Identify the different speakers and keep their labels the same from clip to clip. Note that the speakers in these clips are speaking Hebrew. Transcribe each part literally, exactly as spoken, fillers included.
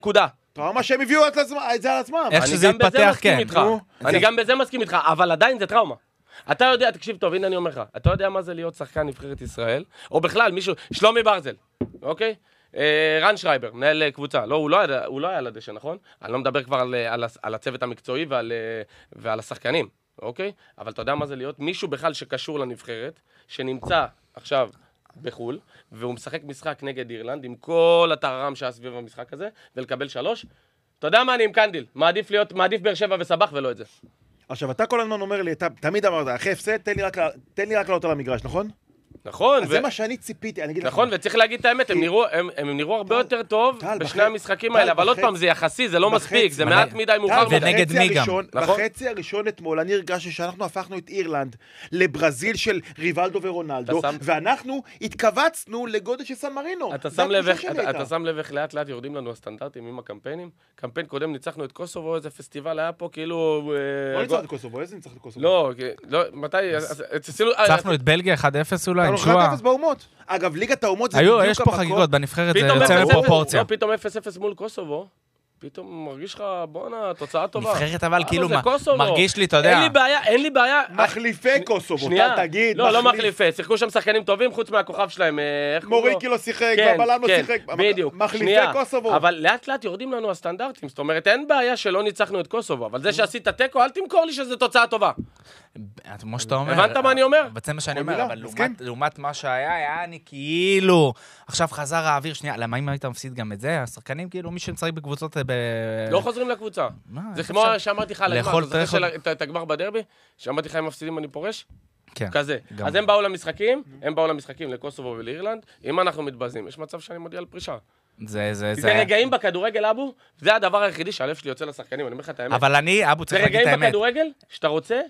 Speaker 1: נקודה.
Speaker 2: טראומה שהם הביאו את זה על עצמם.
Speaker 3: איך שזה יתפתח, כן.
Speaker 1: אני גם בזה מסכים איתך, אבל עדיין זה טראומה. אתה יודע, תקשיב טוב, הנה אני אומר לך, אתה יודע מה זה להיות שחקן נבחרת ישראל? או בכלל, מישהו, שלומי ברזל, אוקיי? רן שרייבר, מנהל קבוצה. לא, הוא לא היה, הוא לא היה על הדשא, נכון? אני לא מדבר כבר על, על, על הצוות המקצועי ועל, ועל השחקנים, אוקיי? אבל אתה יודע מה זה להיות? מישהו בכלל שקשור לנבחרת, שנמצא עכשיו בחול, והוא משחק משחק נגד אירלנד, עם כל הטררם שהיה סביב המשחק הזה, ולקבל שלוש. אתה יודע מה אני עם קנדיל? מעדיף להיות, מעדיף באר שבע וסבח ולא את זה.
Speaker 2: עכשיו, אתה כל הזמן אומר לי, אתה תמיד אמרת, אחרי הפסד, תן לי רק, תן לי רק לעלות על המגרש, נכון?
Speaker 1: נכון.
Speaker 2: אז זה מה שאני ציפיתי, אני אגיד לך.
Speaker 1: נכון, וצריך להגיד את האמת, הם נראו, הם, הם נראו הרבה יותר טוב בשני המשחקים האלה, אבל עוד פעם, זה יחסי, זה לא מספיק, זה מעט מדי מאוחר מדי.
Speaker 3: ונגד מי גם.
Speaker 2: בחצי הראשון אתמול, אני הרגשתי שאנחנו הפכנו את אירלנד לברזיל של ריבלדו ורונלדו, ואנחנו התכווצנו לגודל של סן מרינו.
Speaker 1: אתה שם לב איך לאט לאט יורדים לנו הסטנדרטים עם הקמפיינים? קמפיין קודם ניצחנו את קוסובו, איזה פסטיבל היה פה, כאילו...
Speaker 2: לא ניצחנו את קוסובו, איזה ניצחנו את קוסובו?
Speaker 1: לא, לא, מתי...
Speaker 3: ניצחנו את בלגיה אחד אפס אולי, עם שואה.
Speaker 2: אחד אפס באומות. אגב, ליגת האומות זה
Speaker 3: בדיוק המקום. יש פה חגיגות בנבחרת, זה יוצא מפרופורציה.
Speaker 1: פתאום אפס אפס מול קוסובו, פתאום מרגיש לך, בואנה, תוצאה טובה.
Speaker 3: נבחרת אבל כאילו מרגיש לי, אתה יודע.
Speaker 1: אין לי בעיה, אין לי בעיה.
Speaker 2: מחליפי קוסובו, תגיד.
Speaker 1: לא, לא מחליפי, שיחקו שם שחקנים טובים, חוץ מהכוכב שלהם.
Speaker 2: מוריקי לא שיחק, בבלם לא שיחק.
Speaker 1: בדיוק.
Speaker 2: מחליפי קוסובו.
Speaker 1: אבל לאט לאט יורדים לנו הסטנדרטים, זאת אומרת, אין בעיה שלא ניצחנו את קוסובו, אבל זה שעשית תיקו, אל תמכור לי שזה תוצאה טובה.
Speaker 3: כמו שאתה אומר.
Speaker 1: הבנת מה אני אומר?
Speaker 3: זה מה שאני אומר, אבל לעומת מה שהיה, היה אני כאילו, עכשיו חזר האוויר, שנייה, למה אם היית מפסיד גם את זה? השחקנים כאילו, מי שמשחק בקבוצות
Speaker 1: לא חוזרים לקבוצה. זה כמו שאמרתי לך על הגמר, אתה זוכר את הגמר בדרבי? שאמרתי לך אם מפסידים אני פורש? כזה. אז הם באו למשחקים, הם באו למשחקים לקוסובו ולאירלנד, אם אנחנו מתבזים, יש מצב שאני מודיע על פרישה.
Speaker 3: זה, זה,
Speaker 1: זה רגעים בכדורגל, אבו, זה הדבר היחידי שהלב שלי יוצא לשחקנים, אני אומר לך את האמת.
Speaker 3: אבל אני, אבו, צריך להגיד את האמת.
Speaker 1: זה רגעים בכדורגל שאתה רוצה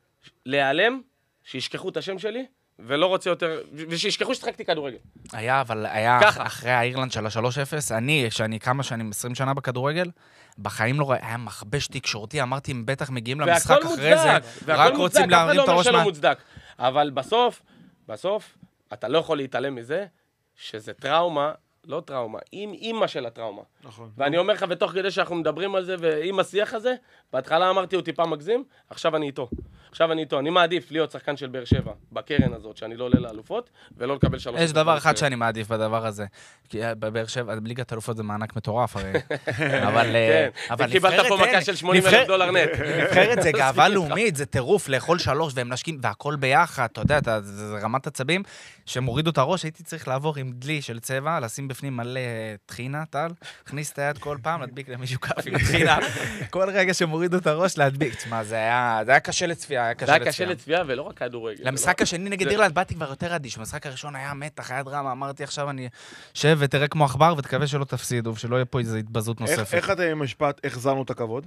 Speaker 1: להיעלם, שישכחו את השם שלי, ולא רוצה יותר, ושישכחו שתחקתי כדורגל.
Speaker 3: היה, אבל היה אחרי האירלנד של ה-שלוש אפס, אני, שאני כמה שנים, עשרים שנה בכדורגל, בחיים לא היה מחבש תקשורתי, אמרתי, הם בטח מגיעים למשחק אחרי זה, רק רוצים להרים את הראש מה...
Speaker 1: אבל בסוף, בסוף, אתה לא יכול להתעלם מזה, שזה טראומה, לא טראומה, עם אימא של הטראומה.
Speaker 2: נכון.
Speaker 1: ואני אומר לך, ותוך כדי שאנחנו מדברים על זה, ועם השיח הזה, בהתחלה אמרתי, הוא טיפה מגזים, עכשיו אני איתו. עכשיו אני איתו. אני מעדיף להיות שחקן של באר שבע, בקרן הזאת, שאני לא עולה לאלופות, ולא לקבל שלוש...
Speaker 3: יש דבר אחד שאני מעדיף בדבר הזה. כי בבאר שבע, בליגת האלופות זה מענק מטורף, הרי. אבל...
Speaker 1: כן, וקיבלת פה מכה של שמונים אלף דולר נט.
Speaker 3: נבחרת זה גאווה לאומית, זה טירוף, לאכול שלוש, והם נשקים, והכל ביחד, אתה יודע, זה רמת עצבים, שמורידו את הראש, הייתי צריך לעבור עם דלי של צבע, לשים בפנים מלא תחינה, טל, הכניס את היד כל פעם, להדביק למישהו כף עם תחינה, כל רגע שמורידו את הראש, להדביק. תשמע, זה היה קשה לצפייה, היה
Speaker 1: קשה לצפייה. זה היה קשה לצפייה, ולא רק כדורגל.
Speaker 3: למשחק השני נגד אירלנד, באתי כבר יותר אדיש, במשחק הראשון היה מתח, היה דרמה, אמרתי עכשיו אני שב ותראה כמו עכבר, ותקווה שלא תפסידו, ושלא יהיה פה איזו התבזות נוספת.
Speaker 2: איך אתה עם משפט, החזרנו את הכבוד?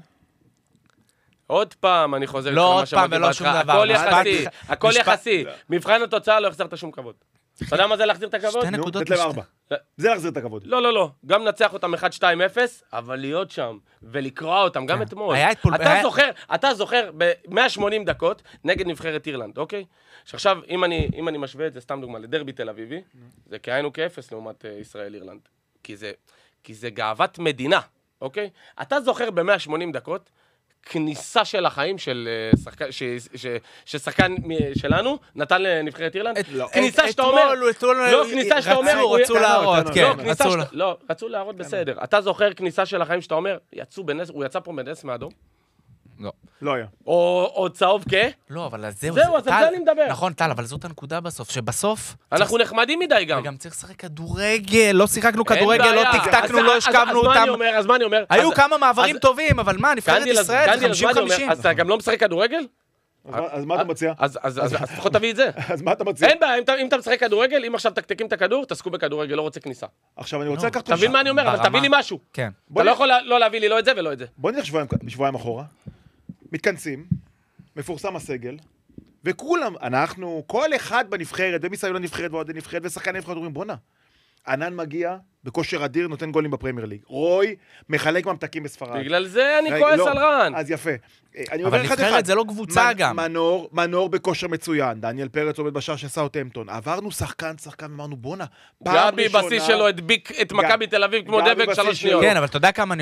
Speaker 1: עוד פעם, אני חוזר.
Speaker 3: לא עוד פעם ולא שום דבר.
Speaker 1: הכל יחסי, הכל יחסי. מבחן התוצאה לא החזרת שום כבוד. אתה יודע מה זה להחזיר את הכבוד?
Speaker 3: שתי נקודות
Speaker 2: לתת להם ארבע. זה להחזיר את הכבוד.
Speaker 1: לא, לא, לא. גם נצח אותם אחד שתיים אפס, אבל להיות שם ולקרוע אותם גם אתמול. אתה זוכר, אתה זוכר ב-מאה ושמונים דקות נגד נבחרת אירלנד, אוקיי? שעכשיו, אם אני, אם אני משווה את זה, סתם דוגמה, לדרבי תל אביבי, זה כאיינו כאפס לעומת ישראל אירלנד. כי זה, כי זה גאוות מדינה, אוקיי? אתה זוכר ב-מאה ושמונים דקות, כניסה של החיים של שחקן, ששחקן שלנו נתן לנבחרת אירלנד. כניסה שאתה אומר, לא, כניסה שאתה אומר,
Speaker 3: רצו להראות, כן.
Speaker 1: לא, רצו להראות בסדר. אתה זוכר כניסה של החיים שאתה אומר, הוא יצא פה בנס מהאדום?
Speaker 3: לא.
Speaker 2: לא היה.
Speaker 1: או צהוב כ?
Speaker 3: לא, אבל זהו.
Speaker 1: זהו, אז על זה אני מדבר.
Speaker 3: נכון, טל, אבל זאת הנקודה בסוף, שבסוף...
Speaker 1: אנחנו נחמדים מדי גם.
Speaker 3: וגם צריך לשחק כדורגל, לא שיחקנו כדורגל, לא תקתקנו, לא השכבנו אותם.
Speaker 1: אז מה אני אומר?
Speaker 3: היו כמה מעברים טובים, אבל מה, נבחרת ישראל, חמישים חמישים.
Speaker 1: אז אתה גם לא משחק כדורגל?
Speaker 2: אז מה אתה מציע?
Speaker 1: אז לפחות תביא את זה.
Speaker 2: אז מה אתה מציע?
Speaker 1: אין בעיה, אם אתה משחק כדורגל, אם עכשיו תקתקים את הכדור, תעסקו בכדורגל, לא רוצה כניסה.
Speaker 2: עכשיו אני רוצה לקחת...
Speaker 1: תבין מה אני אומר, אבל תביא לי משהו.
Speaker 3: כן.
Speaker 1: אתה לא יכול לא להביא לי לא את זה ולא את זה.
Speaker 2: בוא נלך שבועיים אחורה. מתכנסים, מפורסם הסגל, וכולם, אנחנו, כל אחד בנבחרת, ומסביב לנבחרת ועוד נבחרת, ושחקן נבחרת אומרים, בונה, ענן מגיע, בכושר אדיר, נותן גולים בפרמייר ליג. רוי מחלק ממתקים בספרד.
Speaker 1: בגלל זה אני כועס על רן.
Speaker 2: אז יפה.
Speaker 3: אבל נבחרת זה לא קבוצה גם.
Speaker 2: מנור, מנור בכושר מצוין. דניאל פרץ עומד בשער של סאות'המפטון. עברנו שחקן, שחקן, אמרנו, בונה,
Speaker 1: גבי בשיא שלו הדביק את מכבי תל אביב כמו דבק שלוש שניות.
Speaker 3: כן, אבל אתה יודע כמה